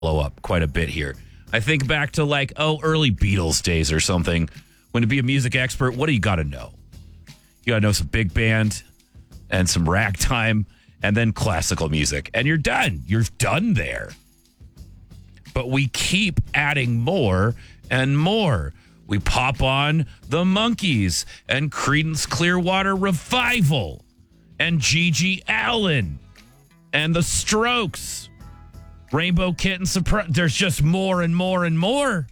blow up quite a bit here. I think back to early Beatles days or something. When to be a music expert, what do you got to know? You got to know some big band and some ragtime and then classical music. And you're done. You're done there. But we keep adding more and more. We pop on the Monkees and Creedence Clearwater Revival and Gigi Allen and the Strokes. Rainbow Kitten Surprise. There's just more and more and more.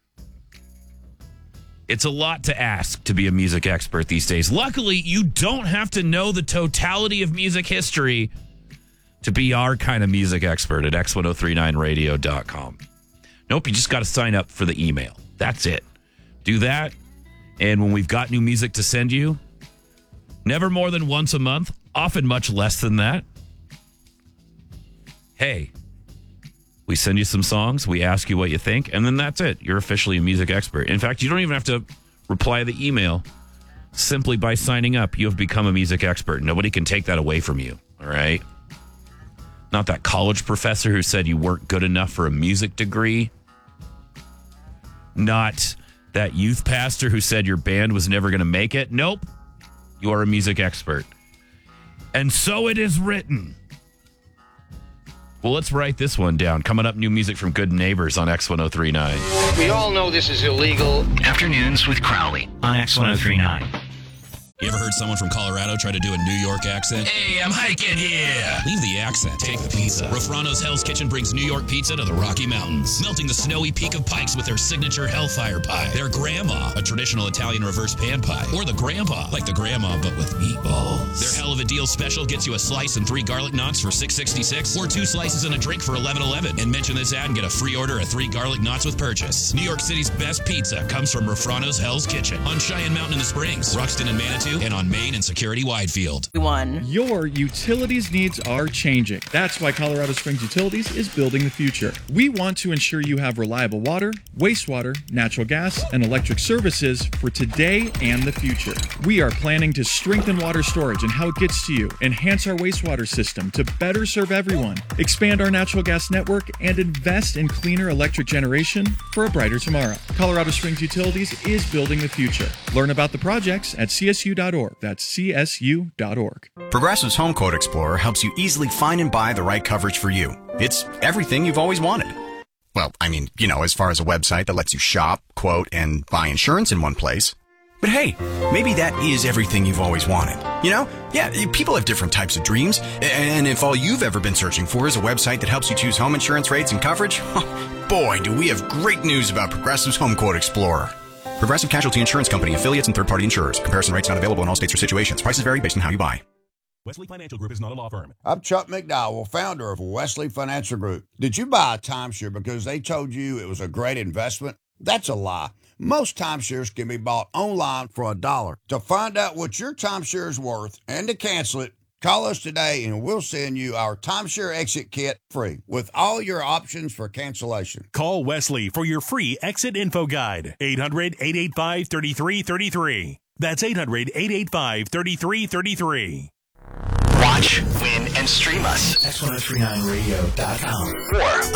It's a lot to ask to be a music expert these days. Luckily, you don't have to know the totality of music history to be our kind of music expert at x1039radio.com. Nope, you just got to sign up for the email. That's it. Do that, and when we've got new music to send you, never more than once a month, often much less than that. Hey, we send you some songs, we ask you what you think, and then that's it. You're officially a music expert. In fact, you don't even have to reply to the email. Simply by signing up, you have become a music expert. Nobody can take that away from you, all right? Not that college professor who said you weren't good enough for a music degree. Not that youth pastor who said your band was never going to make it. Nope. You are a music expert. And so it is written. Well, let's write this one down. Coming up, new music from Good Neighbors on X1039. We all know this is illegal. Afternoons with Crowley on X1039. You ever heard someone from Colorado try to do a New York accent? Hey, I'm hiking here. Leave the accent. Take the pizza. Rofrano's Hell's Kitchen brings New York pizza to the Rocky Mountains, melting the snowy peak of Pikes with their signature Hellfire Pie, their Grandma, a traditional Italian reverse pan pie, or the Grandpa, like the Grandma but with meatballs. Their Hell of a Deal special gets you a slice and 3 garlic knots for $6.66, or 2 slices and a drink for $11.11. And mention this ad and get a free order of 3 garlic knots with purchase. New York City's best pizza comes from Rofrano's Hell's Kitchen on Cheyenne Mountain in the Springs, Ruxton and Manitou, and on Main and Security Widefield. Your utilities needs are changing. That's why Colorado Springs Utilities is building the future. We want to ensure you have reliable water, wastewater, natural gas, and electric services for today and the future. We are planning to strengthen water storage and how it gets to you, enhance our wastewater system to better serve everyone, expand our natural gas network, and invest in cleaner electric generation for a brighter tomorrow. Colorado Springs Utilities is building the future. Learn about the projects at csu.org. That's csu.org. Progressive's Home Quote Explorer helps you easily find and buy the right coverage for you. It's everything you've always wanted. Well, I mean, as far as a website that lets you shop, quote, and buy insurance in one place. But hey, maybe that is everything you've always wanted. Yeah, people have different types of dreams. And if all you've ever been searching for is a website that helps you choose home insurance rates and coverage, boy, do we have great news about Progressive's Home Quote Explorer. Progressive Casualty Insurance Company, affiliates, and third-party insurers. Comparison rates not available in all states or situations. Prices vary based on how you buy. Wesley Financial Group is not a law firm. I'm Chuck McDowell, founder of Wesley Financial Group. Did you buy a timeshare because they told you it was a great investment? That's a lie. Most timeshares can be bought online for $1. To find out what your timeshare is worth and to cancel it, call us today and we'll send you our timeshare exit kit free with all your options for cancellation. Call Wesley for your free exit info guide. 800-885-3333. That's 800-885-3333. Watch, win, and stream us. X1039radio.com. Or